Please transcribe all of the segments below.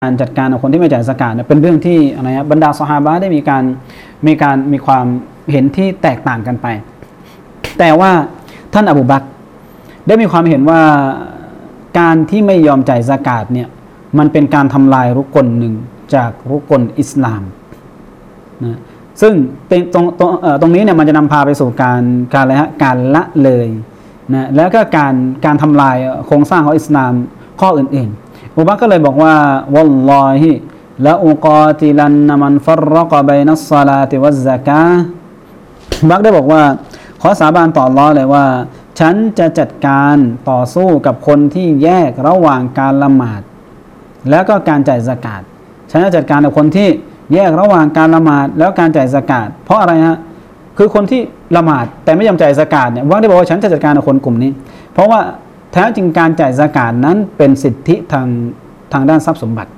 การจัดการกับคนที่ไม่จ่ายซะกาตเนี่ยเป็นเรื่องที่อะไรครับบรรดาซอฮาบะห์ได้มีความเห็นที่แตกต่างกันไปแต่ว่าท่านอบูบักรได้มีความเห็นว่าการที่ไม่ยอมจ่ายซะกาตเนี่ยมันเป็นการทำลายรุกลหนึ่งจากรุกลอิสลามนะซึ่งตรงนี้เนี่ยมันจะนำพาไปสู่การอะไรฮะการละเลยนะแล้วก็การทำลายโครงสร้างของอิสลามข้ออื่นๆอบูบักรก็เลยบอกว่าวัลลอฮิละอุกาติลันมันฟัรรกบัยนัสศอลาติวัซซะกาห์อบูบักรได้บอกว่าขอสาบานต่ออัลเลาะห์เลยว่าฉันจะจัดการต่อสู้กับคนที่แยกระหว่างการละหมาดแล้วก็การจ่ายซะกาตฉันจะจัดการกับคนที่แยกระหว่างการละหมาดแล้วการจ่ายซะกาตเพราะอะไรฮะคือคนที่ละหมาดแต่ไม่ยอมจ่ายซะกาตเนี่ยว่าได้บอกว่าฉันจะจัดการกับคนกลุ่มนี้เพราะว่าแท้จริงการจ่ายซะกาตนั้นเป็นสิทธิทางด้านทรัพย์สมบัติ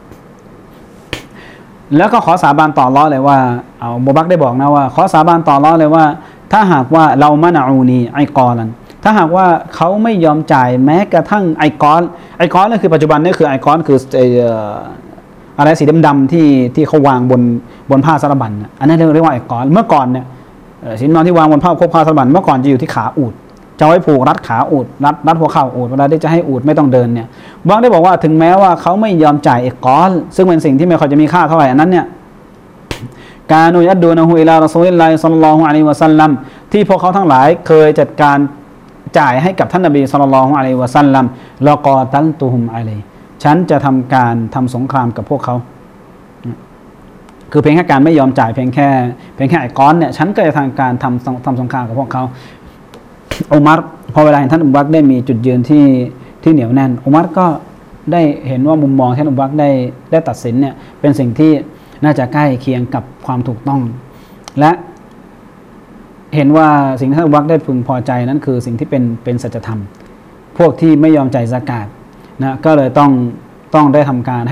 แล้วก็ขอสาบานต่ออัลเลาะห์เลยว่าอบูบักรได้บอกนะว่าขอสาบานต่ออัลเลาะห์เลยว่าถ้าหากว่าเรามะนะอูนีไอกอลันถ้าหากว่าเขาไม่ยอมจ่ายแม้กระทั่งไอกอนนั่นคือปัจจุบันนี่คือไอกอนคืออะไรสีดำๆที่เขาวางบนผ้าสารบัญอันนั้นเรียกว่าไอกอนเมื่อก่อนเนี่ยสินนอนที่วางบนผ้าสารบัญเมื่อก่อนจะอยู่ที่ขาอูฐจะไว้ผูกรัดขาอูฐรัดหัวเข่าอูฐเวลาที่จะให้อูฐไม่ต้องเดินเนี่ยบางได้บอกว่าถึงแม้ว่าเขาไม่ยอมจ่ายไอกอนซึ่งเป็นสิ่งที่ไม่ค่อยจะมีค่าเท่าไหร่อันนั้นเนี่ยกานูยัดดูนะฮูอิลารอซูลิลลาฮิศ็อลลัลลอฮุอะลัยฮิวะซัลลัมที่พวกเขาทั้งหลายเคยจัดการจ่ายให้กับท่านนบีศ็อลลัลลอฮุอะลัยฮิวะซัลลัมลากอตัลตุฮุมอะลัยฉันจะทำสงครามกับพวกเขาคือเพียงแค่การไม่ยอมจ่ายเพียงแค่ไอ้ก้อนเนี่ยฉันก็จะทำสงครามกับพวกเขาอุมัรพอเวลาเห็นท่านอบูบักรได้มีจุดยืนที่เหนียวแน่นอุมัรก็ได้เห็นว่ามุมมองที่ท่านอบูบักรได้ตัดสินเนี่ยเป็นสิ่งที่น่าจะใกล้เคียงกับความถูกต้องและเห็นว่าสิ่งที่ท่านอบูบักรได้พึงพอใจนั้นคือสิ่งที่เป็นสัจธรรมพวกที่ไม่ยอมจ่ายซะกาตนะก็เลยต้องได้ทำการ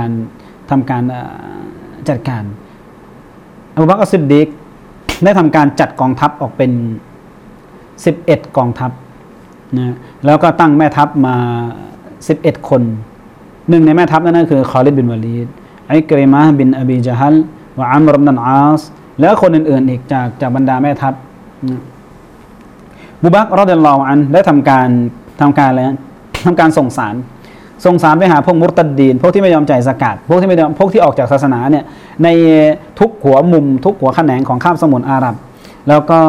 จัดการอบูบักร อัสซิดดีกได้ทำการจัดกองทัพออกเป็น11กองทัพนะแล้วก็ตั้งแม่ทัพมา11คนหนึ่งในแม่ทัพนั่นก็คือคอลิดบินวะลีดอิกริมะห์บินอบีญะฮัลวะอัมรบินอัลอาสแล้วคนอื่นๆอีกจากบรรดาแม่ทัพอบูบักร รอฎิยัลลอฮุอันฮุได้ทำการอะไรทำการส่งสารไปหาพวกมุรตัดดีนพวกที่ไม่ยอมจ่ายซะกาตพวกที่ออกจากศาสนาเนี่ยในทุกหัวมุมทุกหัวแขนงของคาบสมุทรอาหรับแล้วก็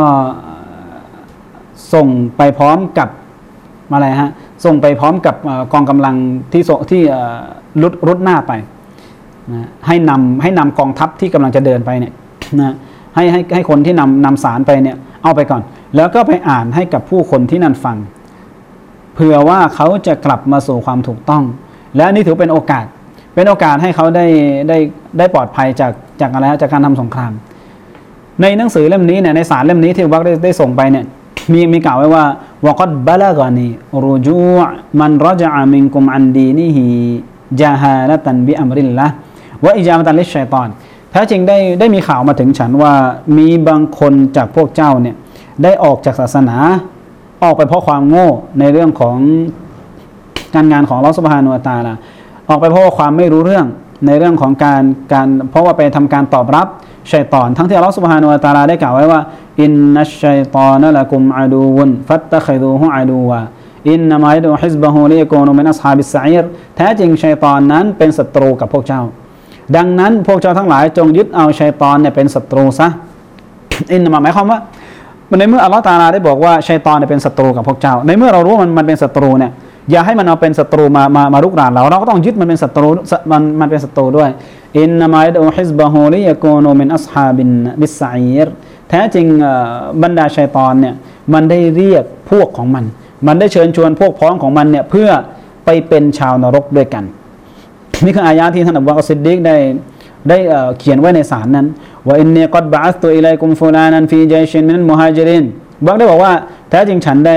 ส่งไปพร้อมกับอะไรฮะส่งไปพร้อมกับกองกำลังที่รุดหน้าไปนะให้นำกองทัพที่กำลังจะเดินไปเนี่ยนะให้คนที่นำสารไปเนี่ยเอาไปก่อนแล้วก็ไปอ่านให้กับผู้คนที่นั่นฟังเผื่อว่าเขาจะกลับมาสู่ความถูกต้องและนี่ถือเป็นโอกาสให้เขาได้ปลอดภัยจากอะไรจากการทำสงครามในหนังสือเล่มนี้เนี่ยในสารเล่มนี้ที่บักได้ส่งไปเนี่ยมีกล่าวไว้ว่าวะกัดบะละกานีรุจูอ์มันรจะอะมินกุมอันดีนิฮิญะฮาละตันบิอัมริลละวะอิจาบะตันลิชชัยฏอนแท้จริงได้มีข่าวมาถึงฉันว่ามีบางคนจากพวกเจ้าเนี่ยได้ออกจากศาสนาออกไปเพราะความโง่ในเรื่องของการงานของอัลเลาะห์ซุบฮานะฮูวะตะอาลาออกไปเพราะว่าความไม่รู้เรื่องในเรื่องของการเพราะว่าไปทำการตอบรับชัยฏอนทั้งที่อัลเลาะห์ซุบฮานะฮูวะตะอาลาได้กล่าวไว้ว่าอินนัชชัยฏอนะละกุมอะดูวุนฟัตตะคิดูฮูอะดูวะอินนะมายดูฮิซบะฮูลิยะกูนูมินอัศฮาบิสซะอีรแท้จริงชัยฏอนนั้นเป็นศัตรูกับพวกเจ้าดังนั้นพวกเจ้าทั้งหลายจงยึดเอาชัยฏอนเนี่ยเป็นศัตรูซะอินนะหมายความว่าในเมื่ออัลเลาะห์ตะอาลาได้บอกว่าชัยฏอนเนี่ยเป็นศัตรูกับพวกเจ้าในเมื่อเรารู้ว่ามันเป็นศัตรูเนี่ยอย่าให้มันเอาเป็นศัตรูมารุกรานเราก็ต้องยึดมันเป็นศัตรูมันเป็นศัตรูด้วยอินนามายดูฮิซบะฮูลิยะกูนูมินอัศฮาบิสซะอีรแท้จริงบรรดาชัยฏอนเนี่ยมันได้เรียกพวกของมันได้เชิญชวนพวกพ้องของมันเนี่ยเพื่อไปเป็นชาวนรกด้วยกันนี่คืออายะห์ที่ท่านอบูบักร อัสซิดดีกได้เขียนไว้ในสารนั้นว่าอินนีกัดบะอัสตุอิลัยกุมฟุลานันฟีญัยชินมินัลมุฮาญิรินบักได้บอกว่าแท้จริงฉันได้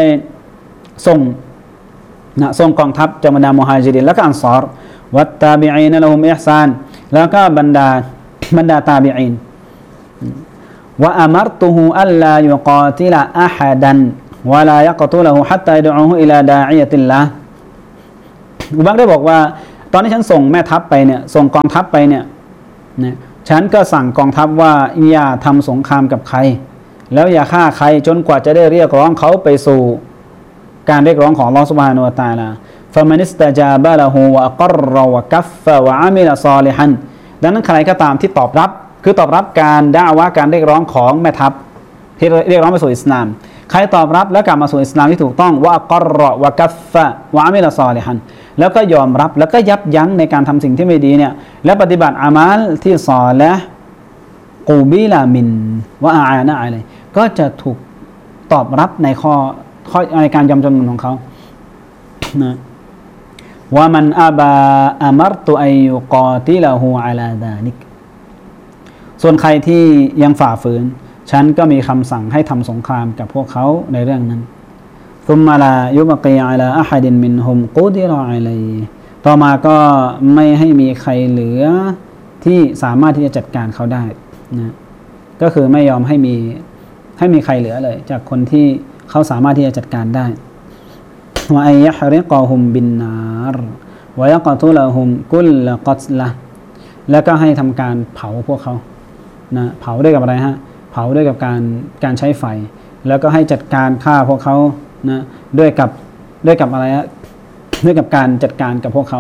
ส่งกองทัพจากบรรดามุฮาญิรินและก็อันซอรวัตตาบิอีนละฮุมอิห์ซานแล้วก็บรรดาตาบิอีนวะอะมัรตุฮุอัลลายุกาติละอะฮัดันวะลายะกตุละฮุฮัตตายัดอูฮุอิลาดาอิยะติลลาฮ์บักได้บอกว่าตอนที่ฉันส่งแม่ทัพไปเนี่ยส่งกองทัพไปเนี่ยนะฉันก็สั่งกองทัพว่าอย่าทำสงครามกับใครแล้วอย่าฆ่าใครจนกว่าจะได้เรียกร้องเขาไปสู่การเรียกร้องของอัลเลาะห์ซุบฮานะฮูวะตะอาลาฟะมันิสตะจาบะละฮูวะอักรวะกัฟฟะวะอามิลซอลิฮันดังนั้นใครก็ตามที่ตอบรับคือตอบรับการดะอ์วะห์การเรียกร้องของแม่ทัพที่เรียกร้องไปสู่อิสลามใครตอบรับและกลับมาสู่อิสลามที่ถูกต้องวะอักรวะกัฟฟะวะอามิลซอลิฮันแล้วก็ยอมรับแล้วก็ยับยั้งในการทำสิ่งที่ไม่ดีเนี่ยและปฏิบัติอามัลที่ศอลิฮ์กูบิลามินวะอาอานะอะลัยก็จะถูกตอบรับในข้อในการยอมจำนนของเขานะว่ามันอาบาอามัรตุอัยยุกอติละฮูอะลาซาลิกส่วนใครที่ยังฝ่าฝืนฉันก็มีคำสั่งให้ทำสงครามกับพวกเขาในเรื่องนั้นซุมมาลายุบกีอะลาอะฮัดินมินฮุมกุดิรออะลัยต่อมาก็ไม่ให้มีใครเหลือที่สามารถที่จะจัดการเขาได้นะก็คือไม่ยอมให้มีใครเหลือเลยจากคนที่เขาสามารถที่จะจัดการได้วะอัยยะฮริกะฮุมบินนารวะยะกะตุละฮุมกุลละกัตละแล้วก็ให้ทำการเผาพวกเขานะเผาด้วยกับอะไรฮะเผาด้วยกับการใช้ไฟแล้วก็ให้จัดการฆ่าพวกเขานะด้วยกับอะไรฮะด้วยกับการจัดการกับพวกเขา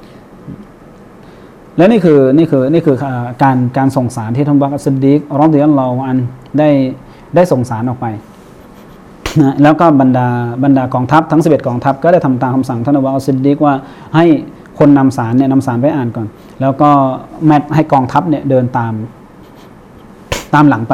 และนี่คือการส่งสารที่ท่านบักร ซิดดีกรอฎิยัลลอฮุอันได้ส่งสารออกไปนะแล้วก็บรรดากองทัพทั้ง11กองทัพก็ได้ทำตามคำสั่งท่านอบูบักร ซิดดีกว่าให้คนนำสารไปอ่านก่อนแล้วก็แมทให้กองทัพเนี่ยเดินตามหลังไป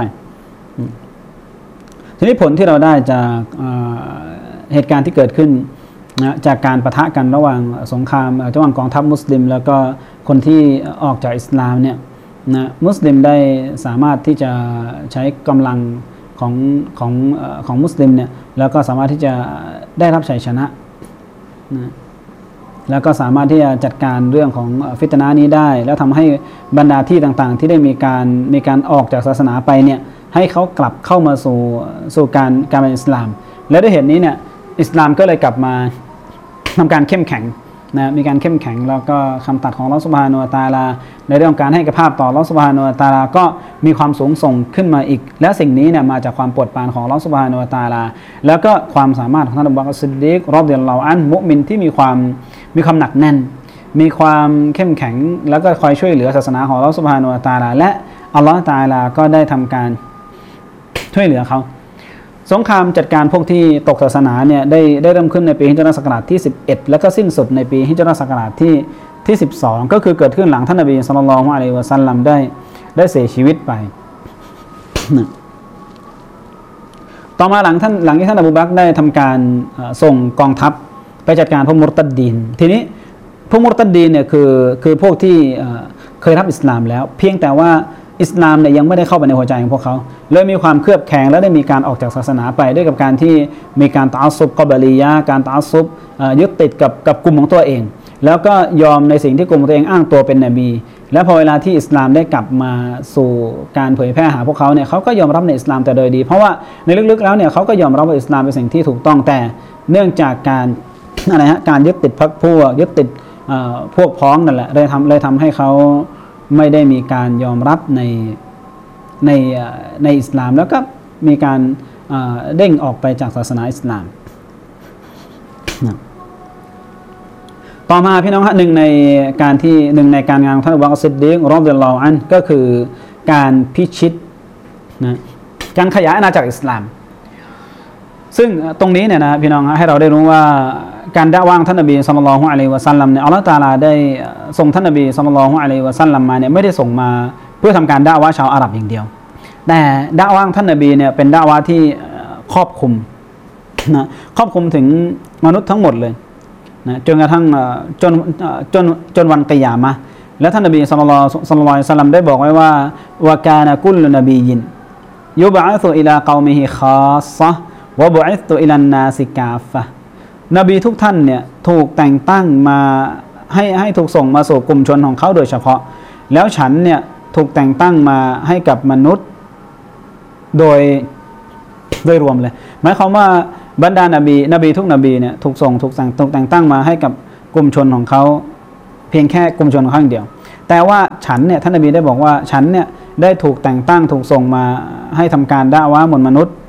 ทีนี้ผลที่เราได้จากเหตุการณ์ที่เกิดขึ้นนะจากการปะทะกันระหว่างสงครามระหว่างกองทัพมุสลิมแล้วก็คนที่ออกจากอิสลามเนี่ยนะมุสลิมได้สามารถที่จะใช้กำลังของมุสลิมเนี่ยแล้วก็สามารถที่จะได้รับชัยชนะนะแล้วก็สามารถที่จะจัดการเรื่องของฟิตนะห์นี้ได้แล้วทำให้บรรดาที่ต่างๆที่ได้มีการออกจากศาสนาไปเนี่ยให้เขากลับเข้ามาสู่การเป็นอิสลามและด้วยเหตุนี้เนี่ยอิสลามก็เลยกลับมาทำการเข้มแข็งนะมีการเข้มแข็งแล้วก็คำตัดของอัลเลาะห์ซุบฮานะฮูวะตะอาลาในเรื่องการให้กภาพต่ออัลเลาะห์ซุบฮานะฮูวะตะอาลาก็มีความสูงส่งขึ้นมาอีกและสิ่งนี้เนี่ยมาจากความโปรดปรานของอัลเลาะห์ซุบฮานะฮูวะตะอาลาแล้วก็ความสามารถของท่านอบูบักร ซิดดีกรอฎิยัลลอฮุอันฮุมุมินที่มีความหนักแน่นมีความเข้มแข็งแล้วก็คอยช่วยเหลือศาสนาของอัลเลาะห์ซุบฮานะฮูวะตะอาลาและอัลเลาะห์ตะอาลาก็ได้ทำการช่วยเหลือเขาสงครามจัดการพวกที่ตกศาสนาเนี่ยได้เริ่มขึ้นในปีฮิจเราะห์ศักราชที่11แล้วก็สิ้นสุดในปีฮิจเราะห์ศักราชที่12ก็คือเกิดขึ้นหลังท่านนบีศ็อลลัลลอฮุอะลัยฮิวะซัลลัมได้เสียชีวิตไปต่อมาหลังที่ท่านอบูบักรได้ทำการส่งกองทัพไปจัดการพวกมุรตัดดีนทีนี้พวกมุรตัดดีนเนี่ยคือพวกที่เคยรับอิสลามแล้วเพียงแต่ว่าอิสลามเนี่ยยังไม่ได้เข้าไปในหัวใจของพวกเขาเลยมีความเครือบแคลงและได้มีการออกจากศาสนาไปด้วยกับการที่มีการตะอัสซุบกอบลียะการตะอัสซุบยึดติดกับกลุ่มของตัวเองแล้วก็ยอมในสิ่งที่กลุ่มของตัวเองอ้างตัวเป็นนบีและพอเวลาที่อิสลามได้กลับมาสู่การเผยแพร่หาพวกเขาเนี่ยเขาก็ยอมรับในอิสลามแต่โดยดีเพราะว่าในลึกๆแล้วเนี่ยเขาก็ยอมรับว่าอิสลามเป็นสิ่งที่ถูกต้องแต่เนื่องจากการการยึดติดพรรคพวกยึดติดพวกพ้องนั่นแหละเลยทำให้เขาไม่ได้มีการยอมรับในอิสลามแล้วก็มีการเด้งออกไปจากศาสนาอิสลามต่อมาพี่น้องหนึ่งในการงานของท่านอบูบักร ซิดดีกรอฎิยัลลอฮุอันฮุก็คือการพิชิตนะการขยายอาณาจักรอิสลามซึ่งตรงนี้เนี่ยนะพี่น้องให้เราได้รู้ว่าการดะอ์วะห์ท่านนบีศ็อลลัลลอฮุอะลัยฮิวะซัลลัมเนี่ยอัลเลาะห์ตะอาลาได้ส่งท่านนบีศ็อลลัลลอฮุอะลัยฮิวะซัลลัมมาเนี่ยไม่ได้ส่งมาเพื่อทำการดะอ์วะห์ชาวอาหรับอย่างเดียวแต่ดะอ์วะห์ท่านนบีเนี่ยเป็นดะอ์วะห์ที่ครอบคลุมนะครอบคลุมถึงมนุษย์ทั้งหมดเลยนะจนกระทั่งจนวันกิยามะห์และท่านนบีศ็อลลัลลอฮุอะลัยฮิวะซัลลัมได้บอกไว้ว่าวะกานะกุลนบียินยุบอะซุอิลากอมิฮิคอสซะห์วะบุอิษตุอิลันนาสิกาฟะห์นบีทุกท่านเนี่ยถูกแต่งตั้งมาให้ถูกส่งมาสู่กลุ่มชนของเขาโดยเฉพาะแล้วฉันเนี่ยถูกแต่งตั้งมาให้กับมนุษย์โดยรวมเลยหมายความว่าบรรดานบีทุกนบีเนี่ยถูกแต่งตั้งมาให้กับกลุ่มชนของเขาเพียงแค่กลุ่มชนข้างเดียวแต่ว่าฉันเนี่ยท่านนบีได้บอกว่าฉันเนี่ยได้ถูกแต่งตั้งถูกส่งมาให้ทำการดะอวะห์บนมนุษย์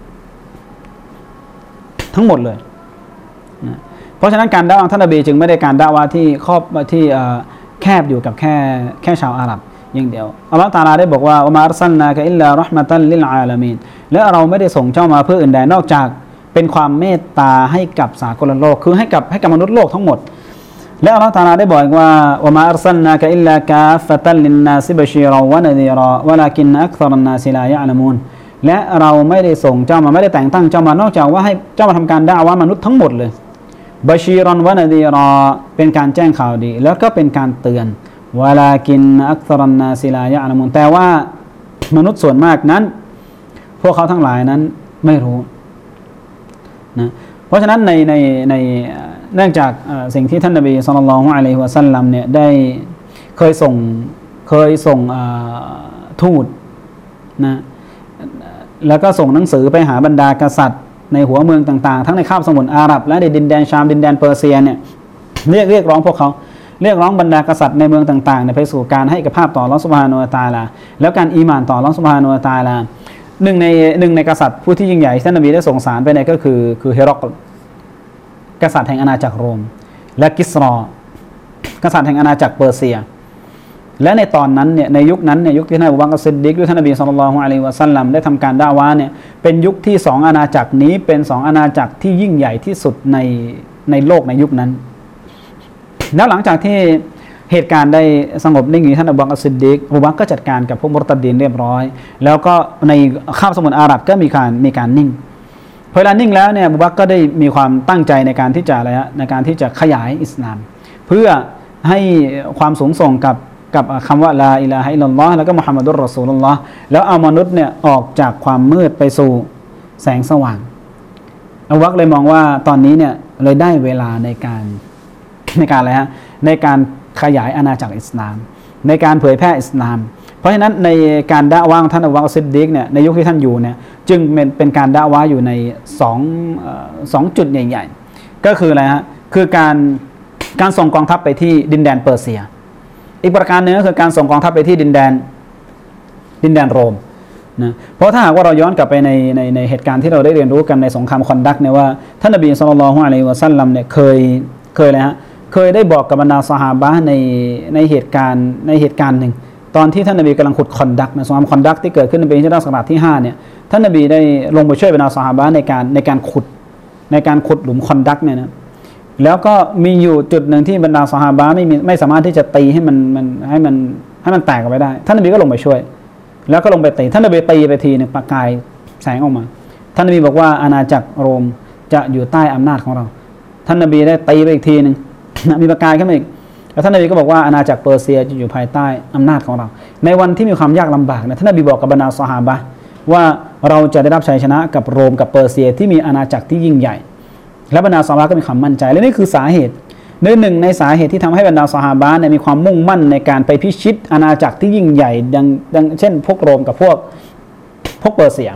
ทั้งหมดเลยนะเพราะฉะนั้นการดะอวะห์ท่านนบีจึงไม่ได้การดะอวะห์ที่ครอบที่แคบอยู่กับแค่ชาวอาหรับอย่างเดียวอัลลอฮฺตะอาลาได้บอกว่าอะมาอัรซัลนากะอิลลาเราะห์มะตัลลิลอาลามีนและเราไม่ได้ส่งเจ้ามาเพื่ออื่นใดนอกจากเป็นความเมตตาให้กับสากลโลกคือให้กับมนุษย์โลกทั้งหมดและอัลลอฮฺตะอาลาได้บอกว่าอะมาอัรซัลนากะอิลลากาฟะตัลลินนาซิบะชีรอวะนะซีรอวะลากินอักษรันนาซิลายะอ์ละมูนและเราไม่ได้ส่งเจ้ามาไม่ได้แต่งตั้งเจ้ามานอกจากว่าให้เจ้ามาทำการดะอวะห์มนุษย์ทั้งหมดเลยบะชีรอนวะนะซีรอเป็นการแจ้งข่าวดีแล้วก็เป็นการเตือนวะลากินอักษรันนาซิลายะอ์ละมูนแต่ว่ามนุษย์ส่วนมากนั้นพวกเขาทั้งหลายนั้นไม่รู้นะเพราะฉะนั้นในเนื่องจากสิ่งที่ท่านนบีศ็อลลัลลอฮุอะลัยฮิวะซัลลัมเนี่ยได้เคยส่งทูตนะแล้วก็ส่งหนังสือไปหาบรรดากษัตริย์ในหัวเมืองต่างๆทั้งในคาบสมุทรอาหรับและในดินแดนชามดินแดนเปอร์เซียเนี่ยเรียกร้องพวกเขาเรียกร้องบรรดากษัตริย์ในเมืองต่างๆไปสู่การให้เอกภาพต่ออัลเลาะห์ซุบฮานะฮูวะตะอาลาแล้วการอีหม่านต่ออัลเลาะห์ซุบฮานะฮูวะตะอาลาหนึ่งในกษัตริย์ผู้ที่ยิ่งใหญ่ท่านนบีได้ส่งสารไปในก็คือเฮรักลกษัตริย์แห่งอาณาจักรโรมและกิสรอกษัตริย์แห่งอาณาจักรเปอร์เซียและในตอนนั้นเนี่ยในยุคนั้นเนี่ยยุคที่ท่านอบูบักร ซิดดีกด้วยท่านนบีศ็อลลัลลอฮุอะลัยฮิวะซัลลัมได้ทำการดะอวะห์เนี่ยเป็นยุคที่สองอาณาจักรนี้เป็นสองอาณาจักรที่ยิ่งใหญ่ที่สุดในโลกในยุคนั้นแล้วหลังจากที่เหตุการณ์ได้สงบนิ่งท่านอบูบักร ซิดดีกอบูบักรก็จัดการกับพวกมุรตัดดีนเรียบร้อยแล้วก็ในคาบสมุทรอาหรับก็มีการนิ่งพอเวลานิ่งแล้วเนี่ยอบูบักรก็ได้มีความตั้งใจในการที่จะอะไรฮะในการที่จะขยายอิสลามเพื่อให้ความสูงส่งกับคำว่าลาอิลาฮะอิลลัลลอฮ์แล้วก็มุฮัมมัดุรรอซูลุลลอฮ์แล้วเอามนุษย์เนี่ยออกจากความมืดไปสู่แสงสว่างอบูบักรเลยมองว่าตอนนี้เนี่ยเลยได้เวลาในการอะไรฮะในการขยายอาณาจักรอิสลามในการเผยแพร่อิสลามเพราะฉะนั้นในการดะอวะห์ของท่านอบูบักร ซิดดีกเนี่ยในยุคที่ท่านอยู่เนี่ยจึงเป็นการดะอวะห์อยู่ในสองจุดใหญ่ๆก็คืออะไรฮะคือการส่งกองทัพไปที่ดินแดนเปอร์เซียอีกประการหนึ่งก็คือการส่งกองทัพไปที่ดินแดนโรมนะเพราะถ้าหากว่าเราย้อนกลับไปในเหตุการณ์ที่เราได้เรียนรู้กันในสงครามคอนดักเนี่ยว่าท่านนบีศ็อลลัลลอฮุอะลัยฮิวะซัลลัมเนี่ยเคยอะไรฮะเคยได้บอกกับบรรดาซอฮาบะห์ในเหตุการณ์หนึ่งตอนที่ท่านนบีกำลังขุดคอนดักนะสงครามคอนดักที่เกิดขึ้นในปีฮิจเราะห์ศักราชที่5เนี่ยท่านนบีได้ลงไปช่วยบรรดาซอฮาบะห์ในการขุดหลุมคอนดักเนี่ยนะแล้วก็มีอยู่จุดหนึ่งที่บรรดาซอฮาบะห์ไม่สามารถที่จะตีให้มันแตกออกไปได้ท่านนบีก็ลงไปช่วยแล้วก็ลงไปตีท่านนบีตีไปทีนึงประกายแสงออกมาท่านนบีบอกว่าอาณาจักรโรมจะอยู่ใต้อำนาจของเราท่านนบีได้ตีไปอีกทีนึงมีประกายขึ้นมาอีกแล้วท่านนบีก็บอกว่าอาณาจักรเปอร์เซียจะอยู่ภายใต้อำนาจของเราในวันที่มีความยากลำบากนะท่านนบีบอกกับบรรดาซอฮาบะห์ว่าเราจะได้รับชัยชนะกับโรมกับเปอร์เซียที่มีอาณาจักรที่ยิ่งใหญ่และบรรดาซอฮาบะห์ก็มีความมั่นใจและนี่คือสาเหตุหนึ่งในสาเหตุที่ทำให้บรรดาซอฮาบะห์เนี่ยมีความมุ่งมั่นในการไปพิชิตอาณาจักรที่ยิ่งใหญ่ดังเช่นพวกโรมกับพวกเปอร์เซีย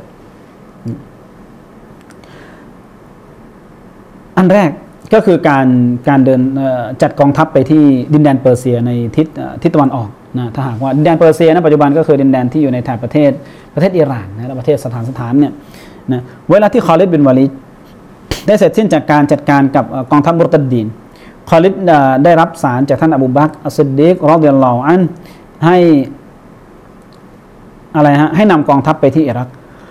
อันแรกก็คือการเดินจัดกองทัพไปที่ดินแดนเปอร์เซียในทิศตะวันออกนะถ้าหากว่าดินแดนเปอร์เซียนะปัจจุบันก็คือดินแดนที่อยู่ในแถบประเทศอิหร่านนะและประเทศสถานเนี่ยนะเวลาที่คอลิดบินวาลิดได้เสร็จสิ้นจากการจัดการกับกองทัพมุรตัดดีนคอลิดได้รับสารจากท่านอบูบักร อัสซิดดีก รอฎิยัลลอฮุอันฮุให้อะไรฮะให้นำกองทัพไปที่อิรัก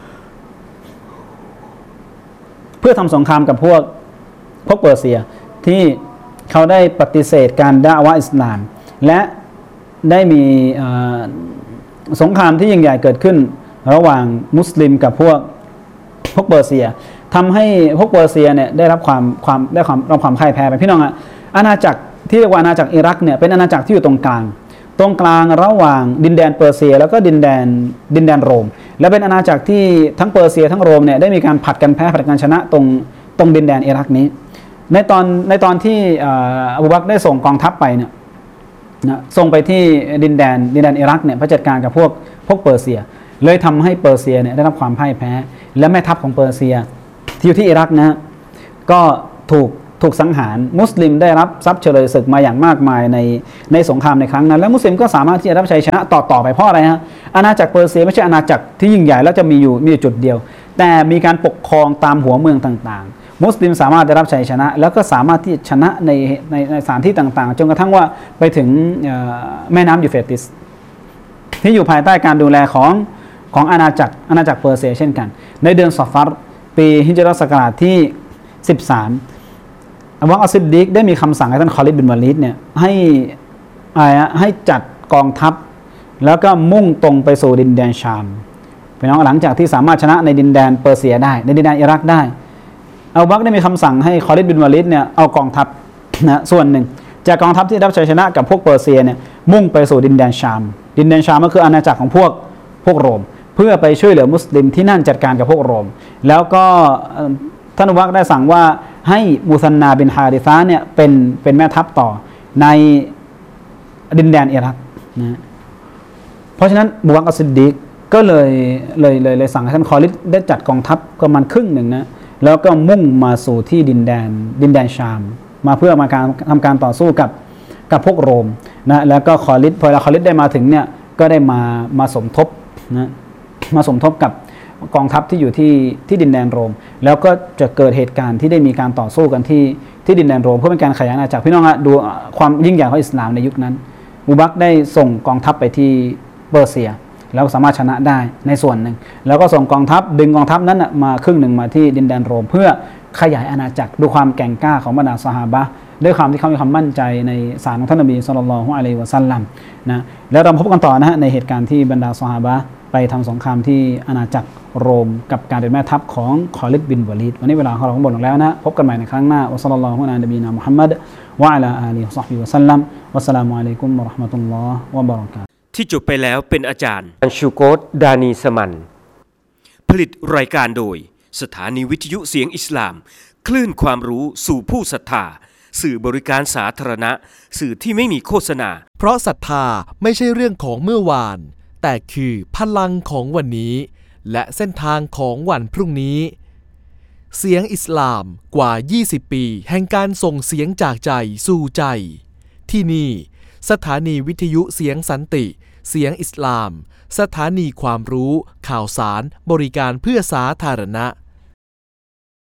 เพื่อทำสงครามกับพวกเปอร์เซียที่เขาได้ปฏิเสธการดะอวะห์อิสลามและได้มีสงครามที่ยิ่งใหญ่เกิดขึ้นระหว่างมุสลิมกับพวกเปอร์เซียทำให้พวกเปอร์เซียเนี่ยได้รับความพ่ายแพ้ไปพี่น้องอะอาณาจักรที่เรียกว่าอาณาจักรอิรักเนี่ยเป็นอาณาจักรที่อยู่ตรงกลางระหว่างดินแดนเปอร์เซียแล้วก็ดินแดนโรมและเป็นอาณาจักรที่ทั้งเปอร์เซียทั้งโรมเนี่ยได้มีการผัดกันแพ้ผัดกันชนะตรงดินแดนอิรักนี้ในตอนที่อบูบักรได้ส่งกองทัพไปเนี่ยนะส่งไปที่ดินแดนอิรักเนี่ยเพื่อจัดการกับพวกเปอร์เซียเลยทำให้เปอร์เซียเนี่ยได้รับความพ่ายแพ้และแม่ทัพของเปอร์เซียที่อยู่ที่อิรักนะก็ถูกถูกสังหารมุสลิมได้รับทรัพย์เฉลยศึกมาอย่างมากมายในสงครามในครั้งนั้นและมุสลิมก็สามารถที่จะรับชัยชนะต่อไปเพราะอะไรฮะอาณาจักรเปอร์เซียไม่ใช่อาณาจักรที่ยิ่งใหญ่แล้วจะมีอยู่จุดเดียวแต่มีการปกครองตามหัวเมืองต่างๆมุสลิมสามารถได้รับชัยชนะแล้วก็สามารถที่จะชนะในสถานที่ต่างๆจนกระทั่งว่าไปถึงแม่น้ำยูเฟรติสที่อยู่ภายใต้การดูแลของอาณาจักรเปอร์เซียเช่นกันในเดือนซอฟัรปีฮิจรัสศักราชที่13อับดุลอัสซิดดีกได้มีคำสั่งให้ท่านคอลิดบินวาลิดเนี่ยให้จัดกองทัพแล้วก็มุ่งตรงไปสู่ดินแดนชามพี่น้องหลังจากที่สามารถชนะในดินแดนเปอร์เซียได้ในดินแดนอิรักได้อับดุลได้มีคำสั่งให้คอลิดบินวาลิดเนี่ยเอากองทัพนะส่วนหนึ่งจากกองทัพที่รับชัยชนะกับพวกเปอร์เซียเนี่ยมุ่งไปสู่ดินแดนชามก็คืออาณาจักรของพวกโรมเพื่อไปช่วยเหลือมุสลิมที่นั่นจัดการกับพวกโรมแล้วก็ท่านอุบักได้สั่งว่าให้มูซันนาบินฮาริซะเนี่ยเป็นแม่ทัพต่อในดินแดนอิรักนะเพราะฉะนั้นอุบักอัสซิดดีกก็เลยสั่งให้ท่านคอลิดได้จัดกองทัพประมาณครึ่งหนึ่งนะแล้วก็มุ่งมาสู่ที่ดินแดนชามมาเพื่อมาทำการต่อสู้กับพวกโรมนะแล้วก็คอลิดพอคอลิดได้มาถึงเนี่ยก็ได้มาสมทบนะมาสมทบกับกองทัพที่อยู่ที่ดินแดนโรมแล้วก็จะเกิดเหตุการณ์ที่ได้มีการต่อสู้กันที่ดินแดนโรมเพื่อเป็นการขยายอาณาจักรพี่น้องฮะดูความยิ่งใหญ่ของอิสลามในยุคนั้นอุบักได้ส่งกองทัพไปที่เปอร์เซียแล้วสามารถชนะได้ในส่วนหนึ่งแล้วก็ส่งกองทัพดึงกองทัพนั้นมาครึ่งหนึ่งมาที่ดินแดนโรมเพื่อขยายอาณาจักรดูความแกร่งกล้าของบรรดาซอฮาบะห์ด้วยความที่เขามีความมั่นใจในศาสนาของท่านนบีศ็อลลัลลอฮุอะลัยฮิวะซัลลัมนะแล้วเราพบกันต่อนะฮะในเหตุการณ์ที่บรรดาซอฮาบะห์ไปทำสงครามที่อาณาจักรโรมกับการเป็นแม่ทัพของคอลิดบินวาลิดวันนี้เวลาของเราหมดลงแล้วนะพบกันใหม่ในครั้งหน้าอัสศอลัลลอฮุอะลานบีนามุฮัมมัดวะอะลาอาลีฮิวะศอฮบิฮิวะซัลลัมวัสสลามุอะลัยกุมวะเราะห์มะตุลลอฮ์วะบะเราะกาตุฮ์ที่จบไปแล้วเป็นอาจารย์อันชูโกตดานีสมันผลิตรายการโดยสถานีวิทยุเสียงอิสลามคลื่นความรู้สู่ผู้ศรัทธาสื่อบริการสาธารณะสื่อที่ไม่มีโฆษณาเพราะศรัทธาไม่ใช่เรื่องของเมื่อวานแต่คือพลังของวันนี้และเส้นทางของวันพรุ่งนี้เสียงอิสลามกว่า20ปีแห่งการส่งเสียงจากใจสู่ใจที่นี่สถานีวิทยุเสียงสันติเสียงอิสลามสถานีความรู้ข่าวสารบริการเพื่อสาธารณะ